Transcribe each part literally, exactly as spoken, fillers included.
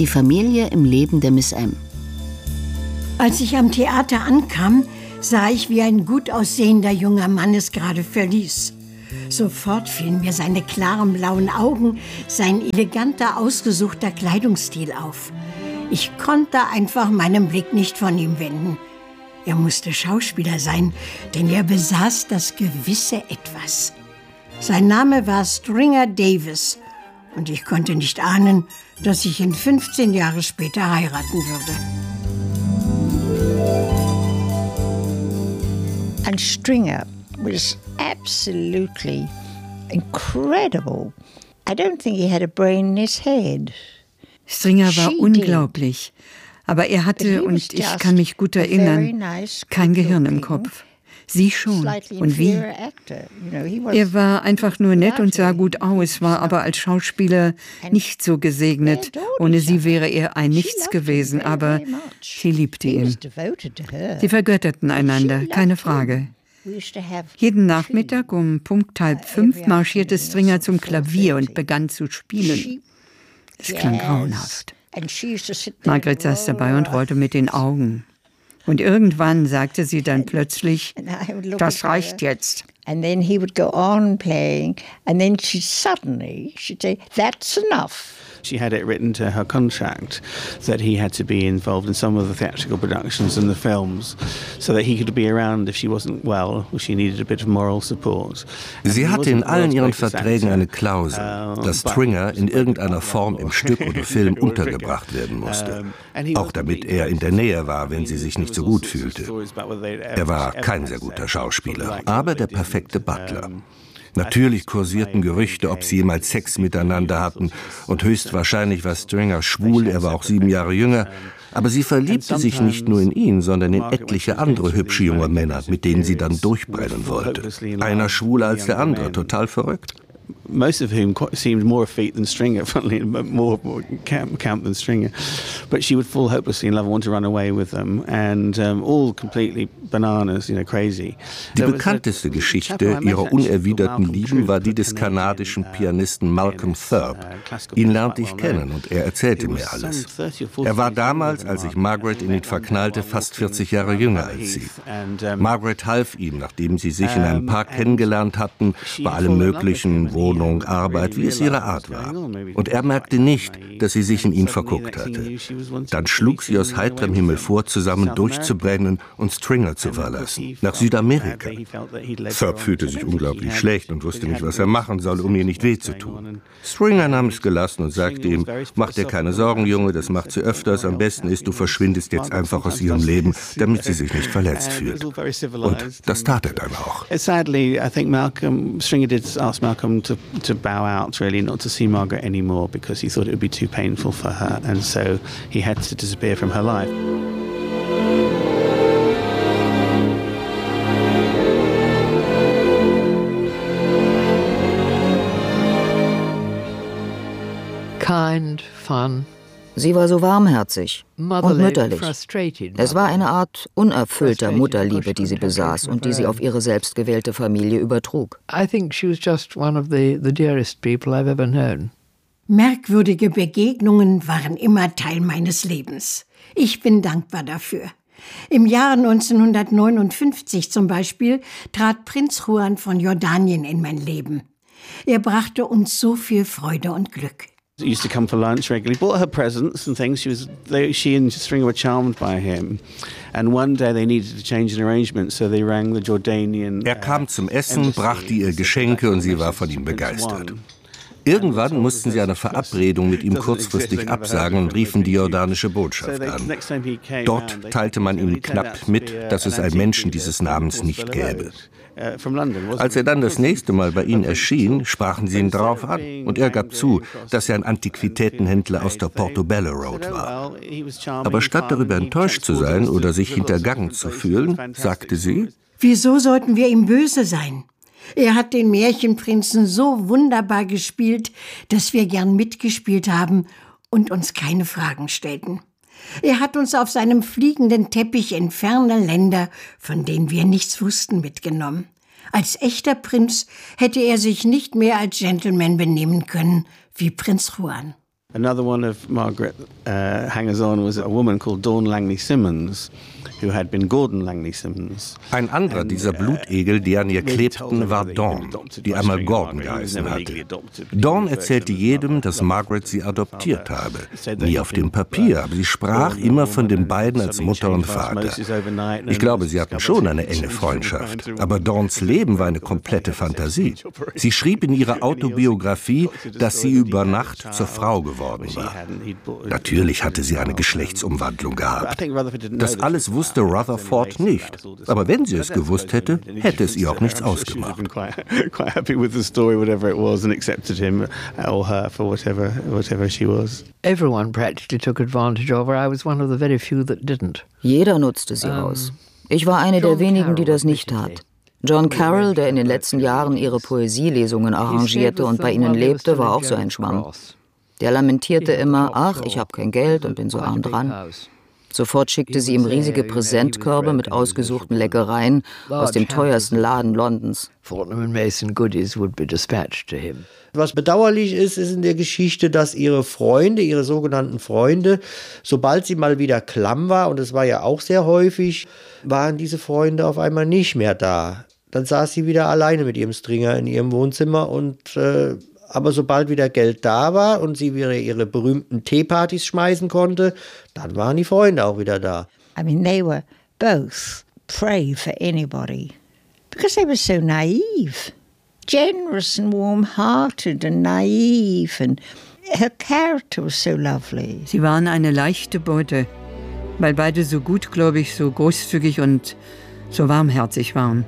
Die Familie im Leben der Miss M. Als ich am Theater ankam, sah ich, wie ein gut aussehender junger Mann es gerade verließ. Sofort fielen mir seine klaren blauen Augen, sein eleganter, ausgesuchter Kleidungsstil auf. Ich konnte einfach meinen Blick nicht von ihm wenden. Er musste Schauspieler sein, denn er besaß das gewisse Etwas. Sein Name war Stringer Davis und ich konnte nicht ahnen, dass ich ihn fünfzehn Jahre später heiraten würde. And Stringer was absolutely incredible. I don't think he had a brain in his head. Stringer war unglaublich, aber er hatte, und ich kann mich gut erinnern, kein Gehirn im Kopf. Sie schon. Und wie? Er war einfach nur nett und sah gut aus, war aber als Schauspieler nicht so gesegnet. Ohne sie wäre er ein Nichts gewesen, aber sie liebte ihn. Sie vergötterten einander, keine Frage. Jeden Nachmittag um Punkt halb fünf marschierte Stringer zum Klavier und begann zu spielen. Es klang grauenhaft. Margaret saß dabei und rollte mit den Augen. Und irgendwann sagte sie dann plötzlich, das reicht jetzt. And then he would go on playing, and then she suddenly, she'd say, that's enough. She had it written to her contract that he had to be involved in some of the theatrical productions and the films so that he could be around if she wasn't well or she needed a bit of moral support. Sie hatte in allen ihren Verträgen eine Klausel, dass Stringer in irgendeiner Form im Stück oder Film untergebracht werden musste. Auch damit er in der Nähe war, wenn sie sich nicht so gut fühlte. Er war kein sehr guter Schauspieler, aber der perfekte Butler. Natürlich kursierten Gerüchte, ob sie jemals Sex miteinander hatten. Und höchstwahrscheinlich war Stringer schwul, er war auch sieben Jahre jünger. Aber sie verliebte sich nicht nur in ihn, sondern in etliche andere hübsche junge Männer, mit denen sie dann durchbrennen wollte. Einer schwuler als der andere, total verrückt. Most of whom seemed more effete than Stringer, funnily, more, more camp, camp than Stringer. But she would fall hopelessly in love and want to run away with them, and um, all completely bananas, you know, crazy. Die bekannteste Geschichte ihrer unerwiderten Liebe war die des kanadischen Pianisten Malcolm Thurb. Ihn lernte ich kennen und er erzählte mir alles. Er war damals, als sich Margaret in ihn verknallte, fast vierzig Jahre jünger als sie. Margaret half ihm, nachdem sie sich in einem Park kennengelernt hatten, bei allem Möglichen, Wohnung, Arbeit, wie es ihre Art war. Und er merkte nicht, dass sie sich in ihn verguckt hatte. Dann schlug sie aus heiterem Himmel vor, zusammen durchzubrennen und Stringer zu verlassen, nach Südamerika. Thurb fühlte sich unglaublich schlecht und wusste nicht, was er machen soll, um ihr nicht weh zu tun. Stringer nahm es gelassen und sagte ihm, mach dir keine Sorgen, Junge, das macht sie öfters. Am besten ist, du verschwindest jetzt einfach aus ihrem Leben, damit sie sich nicht verletzt fühlt. Und das tat er dann auch. Sadly, I think Malcolm, Stringer did ask Malcolm to, to bow out, really, not to see Margaret anymore, because he thought it would be too painful for her, and so he had to disappear from her life. Kind, fun. Sie war so warmherzig und mütterlich. Es war eine Art unerfüllter Mutterliebe, die sie besaß und die sie auf ihre selbstgewählte Familie übertrug. Merkwürdige Begegnungen waren immer Teil meines Lebens. Ich bin dankbar dafür. Im Jahre neunzehnhundertneunundfünfzig zum Beispiel trat Prinz Juan von Jordanien in mein Leben. Er brachte uns so viel Freude und Glück. He used to come for lunch regularly, bought her presents and things. She was, they, she and Stringer were charmed by him. And one day they needed to change an arrangement, so they rang the Jordanian. Er kam zum Essen, brachte ihr Geschenke und sie war von ihm begeistert. Irgendwann mussten sie eine Verabredung mit ihm kurzfristig absagen und riefen die jordanische Botschaft an. Dort teilte man ihm knapp mit, dass es einen Menschen dieses Namens nicht gäbe. Als er dann das nächste Mal bei ihnen erschien, sprachen sie ihn darauf an und er gab zu, dass er ein Antiquitätenhändler aus der Portobello Road war. Aber statt darüber enttäuscht zu sein oder sich hintergangen zu fühlen, sagte sie: Wieso sollten wir ihm böse sein? Er hat den Märchenprinzen so wunderbar gespielt, dass wir gern mitgespielt haben und uns keine Fragen stellten. Er hat uns auf seinem fliegenden Teppich in ferne Länder, von denen wir nichts wussten, mitgenommen. Als echter Prinz hätte er sich nicht mehr als Gentleman benehmen können wie Prinz Juan. Another one of Margaret uh, hangers-on was a woman called Dawn Langley Simmons, who had been Gordon Langley Simmons. Ein anderer dieser Blutegel, die an ihr klebten, war Dawn, die einmal Gordon geheißen hatte. Dawn erzählte jedem, dass Margaret sie adoptiert habe. Nie auf dem Papier, aber sie sprach immer von den beiden als Mutter und Vater. Ich glaube, sie hatten schon eine enge Freundschaft, aber Dawns Leben war eine komplette Fantasie. Sie schrieb in ihrer Autobiografie, dass sie über Nacht zur Frau geworden war. Natürlich hatte sie eine Geschlechtsumwandlung gehabt. Das alles wusste Rutherford nicht. Aber wenn sie es gewusst hätte, hätte es ihr auch nichts ausgemacht. Jeder nutzte sie aus. Ich war eine der wenigen, die das nicht tat. John Carroll, der in den letzten Jahren ihre Poesielesungen arrangierte und bei ihnen lebte, war auch so ein Schwamm. Der lamentierte immer, ach, ich habe kein Geld und bin so arm dran. Sofort schickte sie ihm riesige Präsentkörbe mit ausgesuchten Leckereien aus dem teuersten Laden Londons. Was bedauerlich ist, ist in der Geschichte, dass ihre Freunde, ihre sogenannten Freunde, sobald sie mal wieder klamm war, und es war ja auch sehr häufig, waren diese Freunde auf einmal nicht mehr da. Dann saß sie wieder alleine mit ihrem Stringer in ihrem Wohnzimmer und äh, aber sobald wieder Geld da war und sie wieder ihre berühmten Teepartys schmeißen konnte, dann waren die Freunde auch wieder da. I mean, they were both prey for anybody because they were so naive, generous and warm-hearted and naive, and her character was so lovely. Sie waren eine leichte Beute, weil beide so gutgläubig, so großzügig und so warmherzig waren.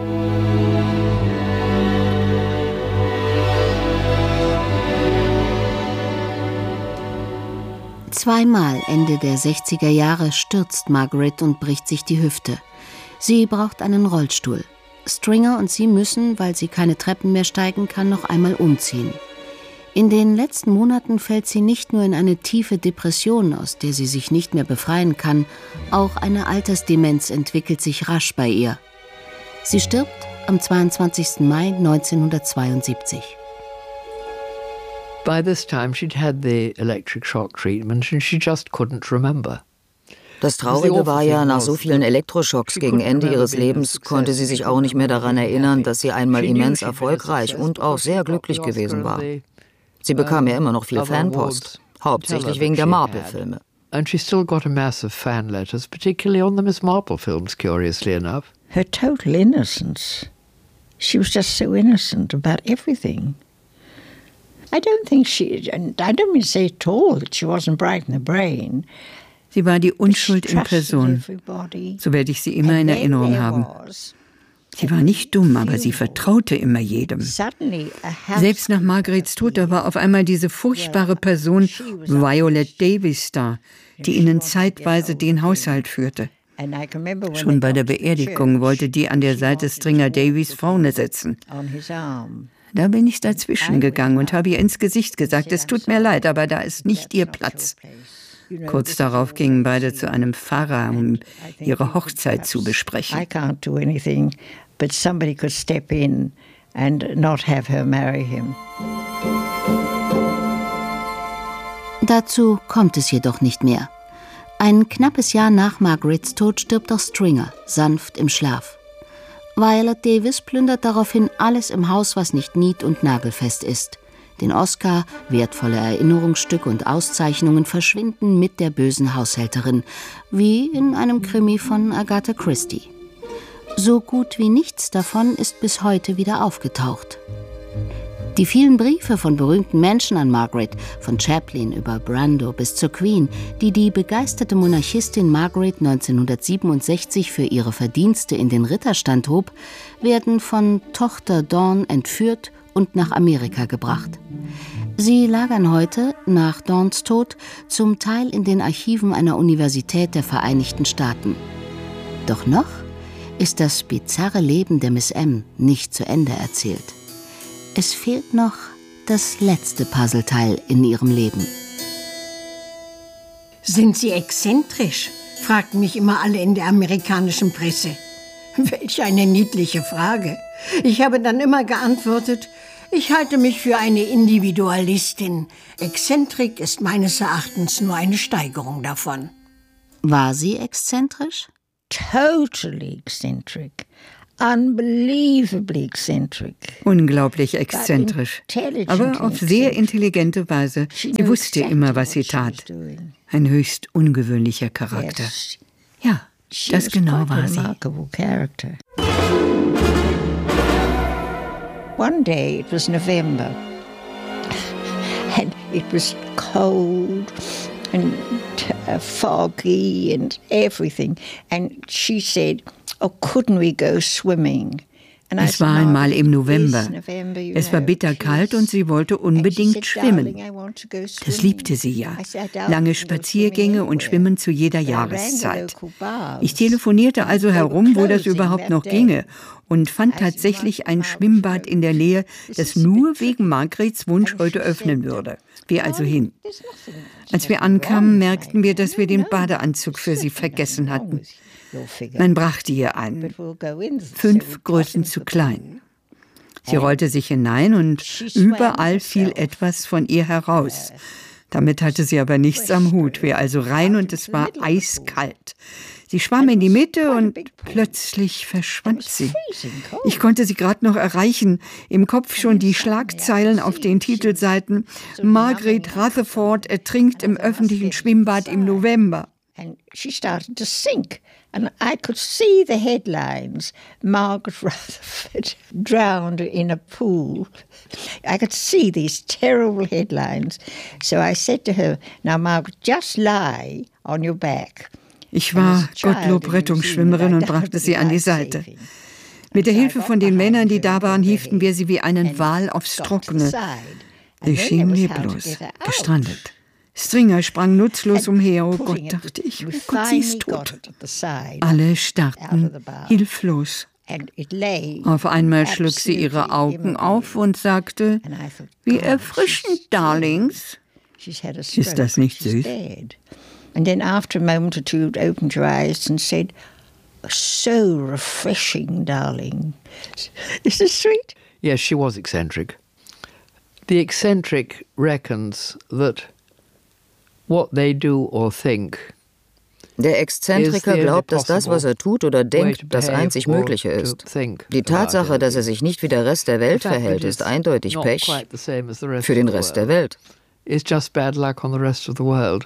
Zweimal Ende der sechziger Jahre stürzt Margaret und bricht sich die Hüfte. Sie braucht einen Rollstuhl. Stringer und sie müssen, weil sie keine Treppen mehr steigen kann, noch einmal umziehen. In den letzten Monaten fällt sie nicht nur in eine tiefe Depression, aus der sie sich nicht mehr befreien kann, auch eine Altersdemenz entwickelt sich rasch bei ihr. Sie stirbt am zweiundzwanzigsten Mai neunzehnhundertzweiundsiebzig. By this time she'd had the electric shock treatment and she just couldn't remember. Das Traurige war ja, nach so vielen Elektroschocks gegen Ende ihres Lebens konnte sie sich auch nicht mehr daran erinnern, dass sie einmal immens erfolgreich und auch sehr glücklich gewesen war. Sie bekam ja immer noch viel Fanpost, hauptsächlich wegen der Marple-Filme. And she still got a mass of fan letters, particularly on the Miss Marple films, curiously enough. Her total innocence. She was just so innocent about everything. I don't think she, and I don't mean to say at all that she wasn't bright in the brain. Sie war die Unschuld in Person. So werde ich sie immer in Erinnerung haben. Sie war nicht dumm, aber sie vertraute immer jedem. Selbst nach Margarets Tod, da war auf einmal diese furchtbare Person Violet Davis da, die ihnen zeitweise den Haushalt führte. Schon bei der Beerdigung wollte die an der Seite Stringer Davies vorne sitzen. Da bin ich dazwischen gegangen und habe ihr ins Gesicht gesagt, es tut mir leid, aber da ist nicht ihr Platz. Kurz darauf gingen beide zu einem Pfarrer, um ihre Hochzeit zu besprechen. I can't do anything, but somebody could step in and not have her marry him. Dazu kommt es jedoch nicht mehr. Ein knappes Jahr nach Margarets Tod stirbt auch Stringer, sanft im Schlaf. Violet Davis plündert daraufhin alles im Haus, was nicht nied- und nagelfest ist. Den Oscar, wertvolle Erinnerungsstücke und Auszeichnungen verschwinden mit der bösen Haushälterin, wie in einem Krimi von Agatha Christie. So gut wie nichts davon ist bis heute wieder aufgetaucht. Die vielen Briefe von berühmten Menschen an Margaret, von Chaplin über Brando bis zur Queen, die die begeisterte Monarchistin Margaret neunzehnhundertsiebenundsechzig für ihre Verdienste in den Ritterstand hob, werden von Tochter Dawn entführt und nach Amerika gebracht. Sie lagern heute, nach Dawns Tod, zum Teil in den Archiven einer Universität der Vereinigten Staaten. Doch noch ist das bizarre Leben der Miss M nicht zu Ende erzählt. Es fehlt noch das letzte Puzzleteil in ihrem Leben. Sind Sie exzentrisch? Fragten mich immer alle in der amerikanischen Presse. Welch eine niedliche Frage. Ich habe dann immer geantwortet, Ich halte mich für eine Individualistin. Exzentrik ist meines Erachtens nur eine Steigerung davon. War sie exzentrisch? Totally eccentric. Unbelievably eccentric. Unglaublich exzentrisch, aber auf sehr intelligente Weise. Sie wusste immer, was sie tat. Ein höchst ungewöhnlicher Charakter. Ja, das genau war sie. One day, it was November, and it was cold and uh, foggy and everything. And she said, "Oh, couldn't we go swimming?" Es war einmal im November. Es war bitterkalt und sie wollte unbedingt schwimmen. Das liebte sie ja. Lange Spaziergänge und Schwimmen zu jeder Jahreszeit. Ich telefonierte also herum, wo das überhaupt noch ginge, und fand tatsächlich ein Schwimmbad in der Nähe, das nur wegen Margarets Wunsch heute öffnen würde. Wir also hin. Als wir ankamen, merkten wir, dass wir den Badeanzug für sie vergessen hatten. Man brachte ihr einen. Fünf Größen zu klein. Sie rollte sich hinein und überall fiel etwas von ihr heraus. Damit hatte sie aber nichts am Hut. Wir also rein und es war eiskalt. Sie schwamm in die Mitte und plötzlich verschwand sie. Ich konnte sie gerade noch erreichen. Im Kopf schon die Schlagzeilen auf den Titelseiten. Margaret Rutherford ertrinkt im öffentlichen Schwimmbad im November. And she started to sink. And I could see the headlines. Margaret Rutherford drowned in a pool. I could see these terrible headlines. So I said to her, "Now, Margaret, just lie on your back." Ich war Gottlob Rettungsschwimmerin und brachte sie an die Seite. Mit der Hilfe von den Männern, die da waren, hieften wir sie wie einen Wal aufs Trockene. Sie schien leblos, gestrandet. Stringer sprang nutzlos umher. Oh Gott, dachte ich, oh Gott, sie ist tot. Alle starrten hilflos. Auf einmal schlug sie ihre Augen auf und sagte, wie erfrischend, Darlings. Ist das nicht süß? And then after a moment or two, opened her eyes and said, "So refreshing, darling." Is this sweet? Yes, she was eccentric. The eccentric reckons that what they do or think. Der Exzentriker glaubt, dass das, was er tut oder denkt, das einzig Mögliche ist. Die Tatsache, dass er sich nicht wie der Rest der Welt verhält, ist eindeutig Pech für den Rest der Welt. It's just bad luck on the rest of the world.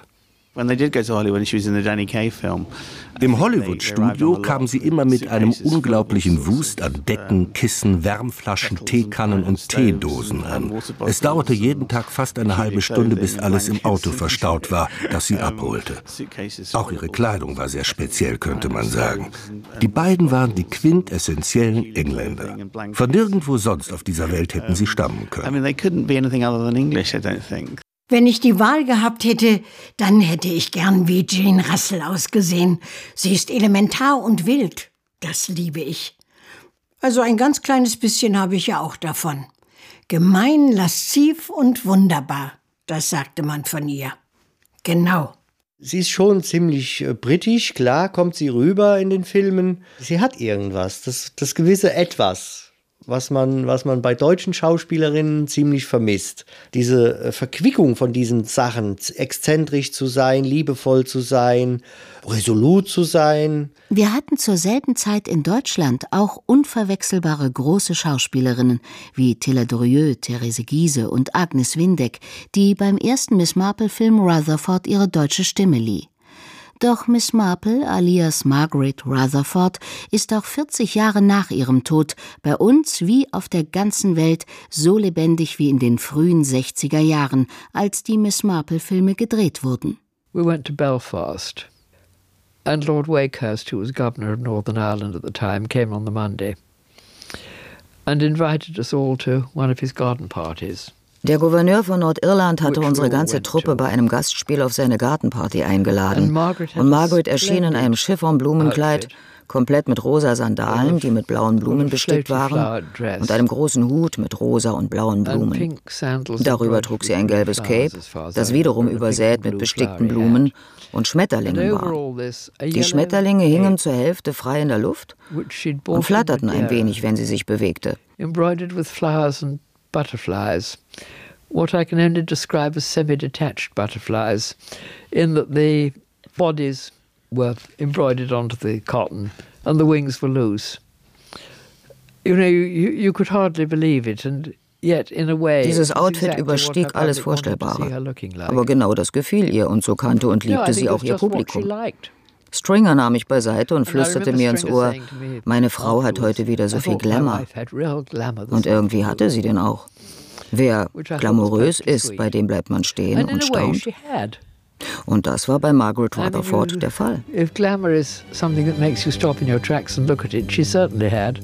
Im Hollywood-Studio kam sie immer mit einem unglaublichen Wust an Decken, Kissen, Wärmflaschen, Teekannen und Teedosen an. Es dauerte jeden Tag fast eine halbe Stunde, bis alles im Auto verstaut war, das sie abholte. Auch ihre Kleidung war sehr speziell, könnte man sagen. Die beiden waren die quintessentiellen Engländer. Von nirgendwo sonst auf dieser Welt hätten sie stammen können. Wenn ich die Wahl gehabt hätte, dann hätte ich gern wie Jane Russell ausgesehen. Sie ist elementar und wild. Das liebe ich. Also ein ganz kleines bisschen habe ich ja auch davon. Gemein, lasziv und wunderbar. Das sagte man von ihr. Genau. Sie ist schon ziemlich äh, britisch, klar, kommt sie rüber in den Filmen. Sie hat irgendwas, das, das gewisse Etwas. Was man, was man bei deutschen Schauspielerinnen ziemlich vermisst. Diese Verquickung von diesen Sachen, exzentrisch zu sein, liebevoll zu sein, resolut zu sein. Wir hatten zur selben Zeit in Deutschland auch unverwechselbare große Schauspielerinnen wie Tilla Durieux, Therese Giehse und Agnes Windeck, die beim ersten Miss Marple-Film Rutherford ihre deutsche Stimme lieh. Doch Miss Marple, alias Margaret Rutherford, ist auch vierzig Jahre nach ihrem Tod bei uns wie auf der ganzen Welt so lebendig wie in den frühen sechziger Jahren, als die Miss Marple-Filme gedreht wurden. We went to Belfast, and Lord Wakehurst, who was governor of Northern Ireland at the time, came on the Monday and invited us all to one of his garden parties. Der Gouverneur von Nordirland hatte unsere ganze Truppe bei einem Gastspiel auf seine Gartenparty eingeladen. Und Margaret erschien in einem Chiffon-Blumenkleid, komplett mit rosa Sandalen, die mit blauen Blumen bestickt waren, und einem großen Hut mit rosa und blauen Blumen. Darüber trug sie ein gelbes Cape, das wiederum übersät mit bestickten Blumen und Schmetterlingen war. Die Schmetterlinge hingen zur Hälfte frei in der Luft und flatterten ein wenig, wenn sie sich bewegte. butterflies, what I can only describe as semi-detached butterflies, in that the bodies were embroidered onto the cotton and the wings were loose. You know, you, you could hardly believe it, and yet in a way, dieses Outfit überstieg alles Vorstellbare. Aber genau das gefiel ihr, und so kannte und liebte sie auch ihr Publikum. Stringer nahm mich beiseite und flüsterte mir ins Ohr, meine Frau hat heute wieder so viel Glamour. Und irgendwie hatte sie den auch. Wer glamourös ist, bei dem bleibt man stehen und staunt. Und das war bei Margaret Rutherford der Fall. If glamour is something that makes you stop in your tracks and look at it, she certainly had.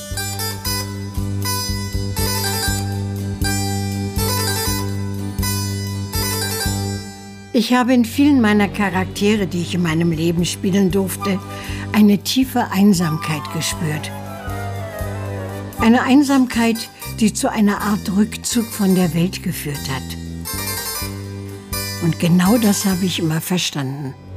Ich habe in vielen meiner Charaktere, die ich in meinem Leben spielen durfte, eine tiefe Einsamkeit gespürt. Eine Einsamkeit, die zu einer Art Rückzug von der Welt geführt hat. Und genau das habe ich immer verstanden.